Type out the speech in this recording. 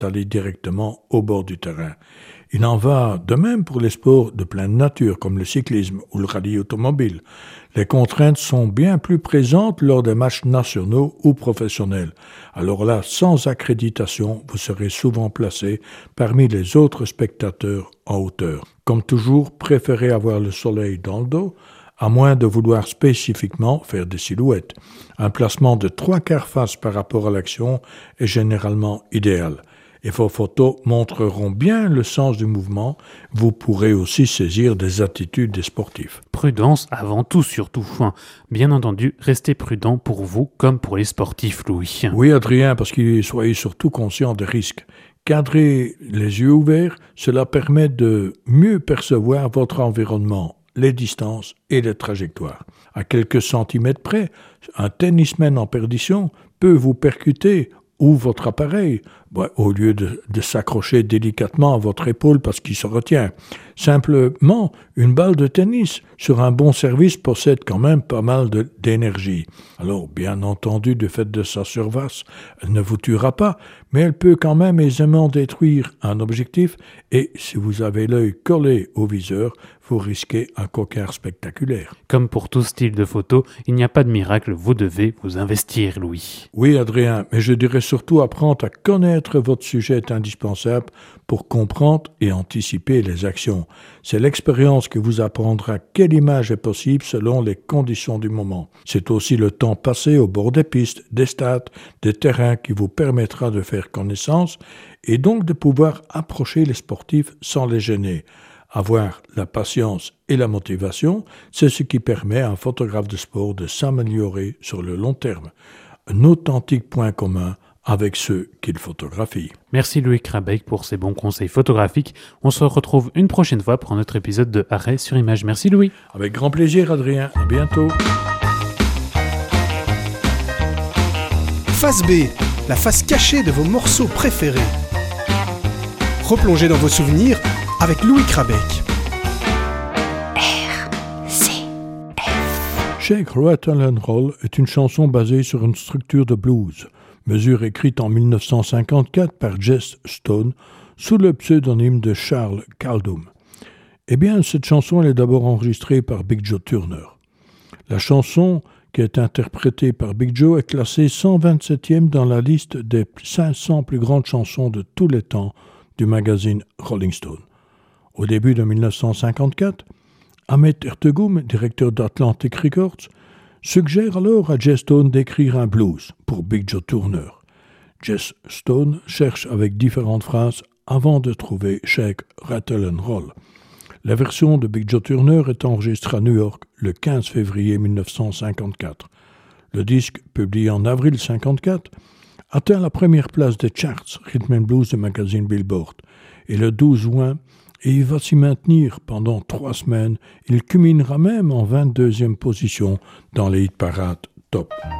d'aller directement au bord du terrain. Il en va de même pour les sports de pleine nature comme le cyclisme ou le rallye automobile. Les contraintes sont bien plus présentes lors des matchs nationaux ou professionnels. Alors là, sans accréditation, vous serez souvent placé parmi les autres spectateurs en hauteur. Comme toujours, préférez avoir le soleil dans le dos, à moins de vouloir spécifiquement faire des silhouettes. Un placement de 3/4 face par rapport à l'action est généralement idéal. Et vos photos montreront bien le sens du mouvement. Vous pourrez aussi saisir des attitudes des sportifs. Prudence avant tout, surtout. Bien entendu, restez prudent pour vous comme pour les sportifs, Louis. Oui, Adrien, parce que soyez surtout conscient des risques. Cadrer les yeux ouverts, cela permet de mieux percevoir votre environnement, les distances et les trajectoires. À quelques centimètres près, un tennisman en perdition peut vous percuter ou votre appareil, au lieu de s'accrocher délicatement à votre épaule parce qu'il se retient. Simplement, une balle de tennis sur un bon service possède quand même pas mal d'énergie. Alors, bien entendu, du fait de sa surface, elle ne vous tuera pas, mais elle peut quand même aisément détruire un objectif et si vous avez l'œil collé au viseur, vous risquez un coquard spectaculaire. Comme pour tout style de photo, il n'y a pas de miracle, vous devez vous investir, Louis. Oui, Adrien, mais je dirais surtout apprendre à connaître votre sujet est indispensable pour comprendre et anticiper les actions. C'est l'expérience qui vous apprendra quelle image est possible selon les conditions du moment. C'est aussi le temps passé au bord des pistes, des stades, des terrains qui vous permettra de faire connaissance et donc de pouvoir approcher les sportifs sans les gêner. Avoir la patience et la motivation, c'est ce qui permet à un photographe de sport de s'améliorer sur le long terme. Un authentique point commun avec ceux qu'il photographie. Merci Louis Krabeck pour ces bons conseils photographiques. On se retrouve une prochaine fois pour un autre épisode de Arrêt sur Image. Merci Louis. Avec grand plaisir Adrien, à bientôt. Face B, la face cachée de vos morceaux préférés. Replongez dans vos souvenirs avec Louis Krabeck. Shake, Rattle and Roll est une chanson basée sur une structure de blues, mesure écrite en 1954 par Jess Stone sous le pseudonyme de Charles Caldum. Eh bien, cette chanson elle est d'abord enregistrée par Big Joe Turner. La chanson, qui est interprétée par Big Joe, est classée 127e dans la liste des 500 plus grandes chansons de tous les temps du magazine Rolling Stone. Au début de 1954, Ahmet Ertegum, directeur d'Atlantic Records, suggère alors à Jess Stone d'écrire un blues pour Big Joe Turner. Jess Stone cherche avec différentes phrases avant de trouver Shake, Rattle and Roll. La version de Big Joe Turner est enregistrée à New York le 15 février 1954. Le disque, publié en avril 1954, atteint la première place des charts Rhythm and Blues du magazine Billboard. Et le 12 juin, et il va s'y maintenir pendant 3 semaines. Il culminera même en 22e position dans les hit parades top.